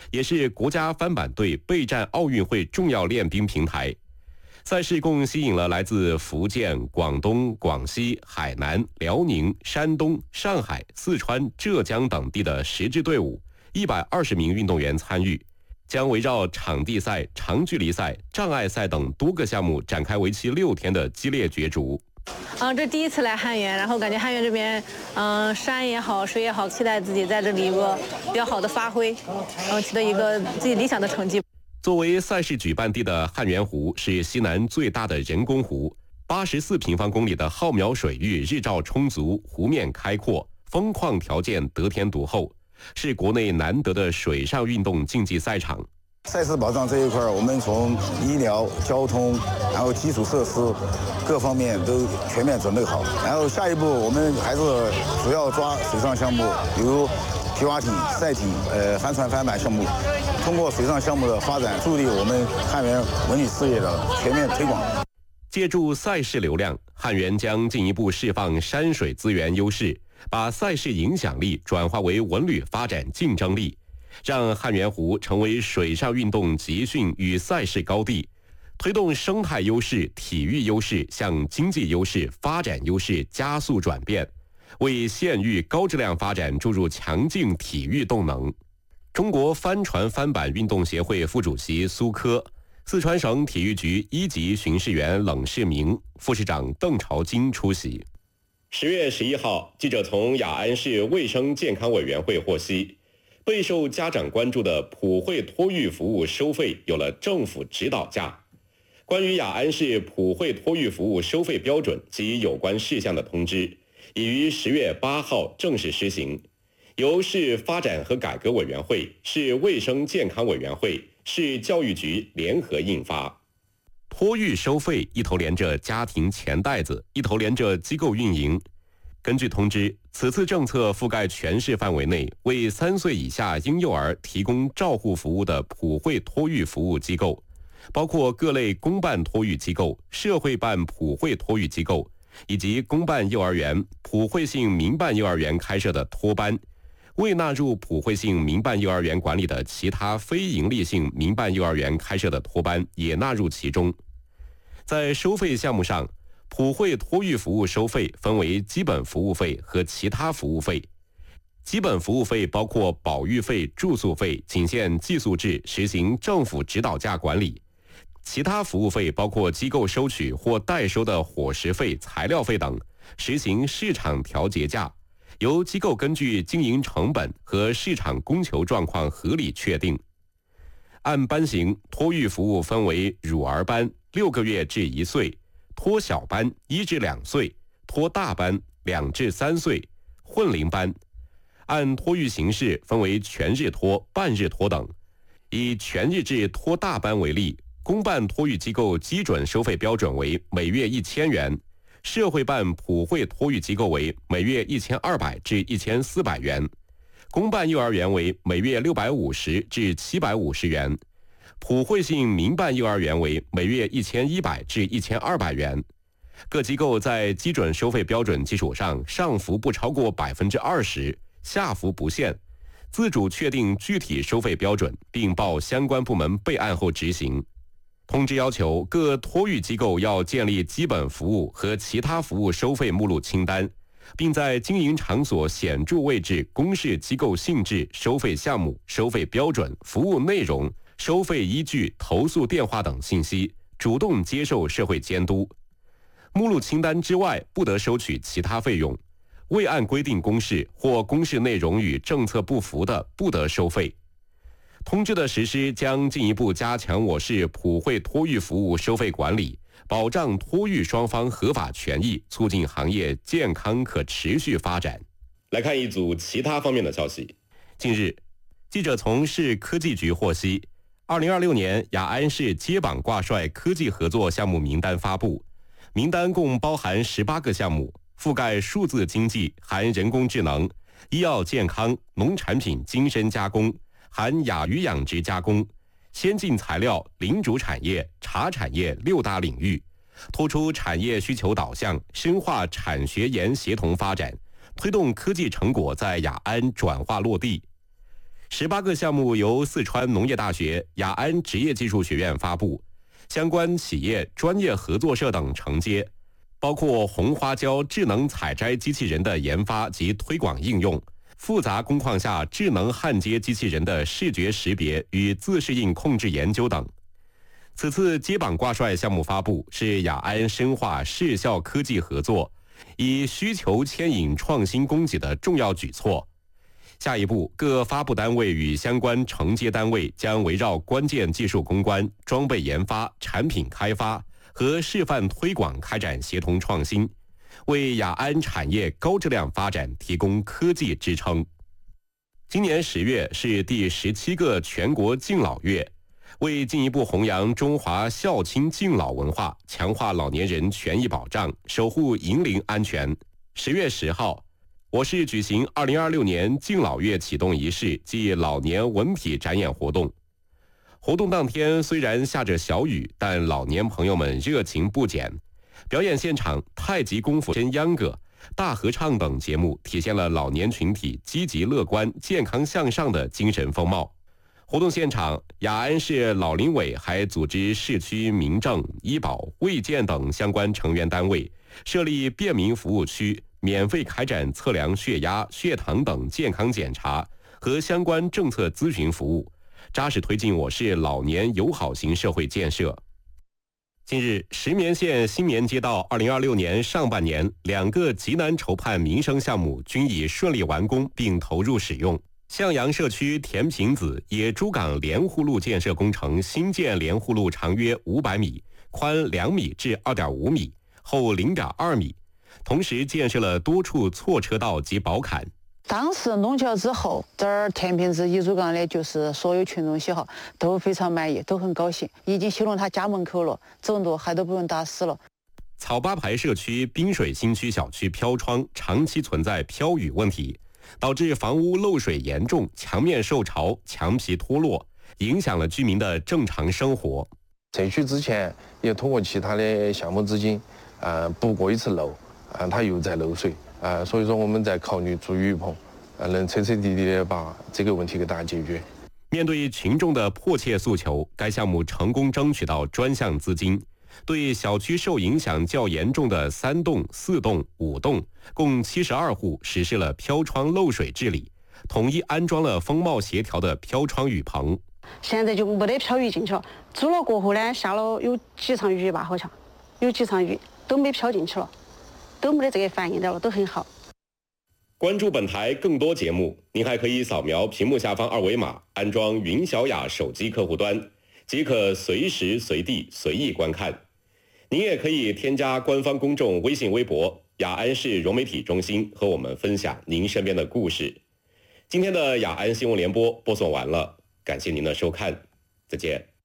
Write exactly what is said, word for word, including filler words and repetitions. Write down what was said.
也是国家翻板队备战奥运会重要练兵平台。赛事共吸引了来自福建、广东、广西、海南、辽宁、山东、上海、四川、浙江等地的十支队伍，一百二十名运动员参与，将围绕场地赛、长距离赛、障碍赛等多个项目展开为期六天的激烈角逐。 嗯，这第一次来汉源，然后感觉汉源这边，嗯，山也好，水也好，期待自己在这里一个比较好的发挥，嗯，取得一个自己理想的成绩。 作为赛事举办地的汉源湖是西南最大的人工湖，八十四平方公里的浩渺水域，日照充足，湖面开阔，风况条件得天独厚，是国内难得的水上运动竞技赛场。 赛事保障这一块，我们从医疗、交通，然后基础设施各方面都全面准备好。然后下一步我们还是主要抓水上项目，比如皮划艇、赛艇、呃帆船、帆板项目。通过水上项目的发展，助力我们汉源文旅事业的全面推广。 借助赛事流量，汉源将进一步释放山水资源优势，把赛事影响力转化为文旅发展竞争力，让汉源湖成为水上运动集训与赛事高地，推动生态优势、体育优势向经济优势、发展优势加速转变，为县域高质量发展注入强劲体育动能。中国帆船帆板运动协会副主席苏科，四川省体育局一级巡视员冷世明，副市长邓朝金出席。十月十一号，记者从雅安市卫生健康委员会获悉，备受家长关注的普惠托育服务收费有了政府指导价。关于雅安市普惠托育服务收费标准及有关事项的通知，已于十月八号正式施行。由市发展和改革委员会、市卫生健康委员会、市教育局联合印发。托育收费一头连着家庭钱袋子，一头连着机构运营。根据通知，此次政策覆盖全市范围内为三岁以下婴幼儿提供照护服务的普惠托育服务机构，包括各类公办托育机构、社会办普惠托育机构，以及公办幼儿园、普惠性民办幼儿园开设的托班。未纳入普惠性民办幼儿园管理的其他非营利性民办幼儿园开设的托班也纳入其中。在收费项目上，普惠托育服务收费分为基本服务费和其他服务费。基本服务费包括保育费、住宿费，仅限寄宿制，实行政府指导价管理。其他服务费包括机构收取或代收的伙食费、材料费等，实行市场调节价。由机构根据经营成本和市场供求状况合理确定。按班型，托育服务分为乳儿班六个月至一岁、托小班一至两岁、托大班两至三岁、混龄班。按托育形式分为全日托、半日托等。以全日制托大班为例，公办托育机构基准收费标准为每月一千元。社会办普惠托育机构为每月一千二百至一千四百元，公办幼儿园为每月六百五十至七百五十元，普惠性民办幼儿园为每月一千一百至一千二百元。各机构在基准收费标准基础上，上浮不超过百分之二十，下浮不限，自主确定具体收费标准，并报相关部门备案后执行。通知要求各托育机构要建立基本服务和其他服务收费目录清单，并在经营场所显著位置公示机构性质、收费项目、收费标准、服务内容、收费依据、投诉电话等信息，主动接受社会监督。目录清单之外，不得收取其他费用，未按规定公示或公示内容与政策不符的，不得收费。通知的实施将进一步加强我市普惠托育服务收费管理，保障托育双方合法权益，促进行业健康可持续发展。来看一组其他方面的消息。近日，记者从市科技局获悉，二零二六年雅安市接榜挂帅科技合作项目名单发布，名单共包含十八个项目，覆盖数字经济、含人工智能、医药健康、农产品精深加工、含亚鱼养殖加工、先进材料、零主产业、茶产业六大领域，突出产业需求导向，深化产学研协同发展，推动科技成果在雅安转化落地。 十八个项目由四川农业大学、雅安职业技术学院发布，相关企业、专业合作社等承接，包括红花椒智能采摘机器人的研发及推广应用，复杂工况下智能焊接机器人的视觉识别与自适应控制研究等。此次接榜挂帅项目发布是雅安深化视效科技合作，以需求牵引创新供给的重要举措。下一步，各发布单位与相关承接单位将围绕关键技术攻关、装备研发、产品开发和示范推广开展协同创新，为雅安产业高质量发展提供科技支撑。今年十月是第十七个全国敬老月，为进一步弘扬中华孝亲敬老文化，强化老年人权益保障，守护银龄安全，十月十号，我市举行二零二六年敬老月启动仪式暨老年文体展演活动。活动当天虽然下着小雨，但老年朋友们热情不减。表演现场太极功夫、真秧歌、大合唱等节目体现了老年群体积极乐观、健康向上的精神风貌。活动现场，雅安市老龄委还组织市区民政、医保、卫健等相关成员单位设立便民服务区，免费开展测量血压、血糖等健康检查和相关政策咨询服务，扎实推进我市老年友好型社会建设。近日，石棉县新棉街道二零二六年上半年两个极难筹盼民生项目均已顺利完工并投入使用。向阳社区田坪子野猪港连护路建设工程新建连护路长约五百米，宽两米至二点五米，厚零点二米，同时建设了多处错车道及宝坎。 当时弄起了之后，这儿田坪子野猪港的就是所有群众喜好都非常满意，都很高兴，已经修到他家门口了，走路还都不用打死了。 草八排社区滨水新区小区飘窗长期存在飘雨问题，导致房屋漏水严重，墙面受潮，墙皮脱落，影响了居民的正常生活。 社区之前也通过其他的项目资金，呃，补过一次漏，啊、呃，它又在漏水。啊，所以说我们在考虑筑雨棚，啊，能彻彻底底的把这个问题给大家解决。 面对群众的迫切诉求，该项目成功争取到专项资金，对小区受影响较严重的三栋、四栋、五栋，共七十二户实施了飘窗漏水治理，统一安装了风貌协调的飘窗雨棚。 现在就没得飘雨进去了，筑了过后呢，下了有几场雨吧，好像有几场雨都没飘进去了。都没得这个反应的了，都很好。 关注本台更多节目，您还可以扫描屏幕下方二维码，安装云小雅手机客户端，即可随时随地随意观看。您也可以添加官方公众微信微博雅安市融媒体中心，和我们分享您身边的故事。今天的雅安新闻联播播送完了，感谢您的收看，再见。